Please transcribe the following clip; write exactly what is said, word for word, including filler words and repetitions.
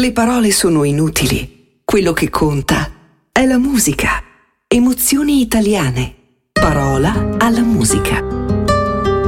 Le parole sono inutili. Quello che conta è la musica. Emozioni italiane. Parola alla musica.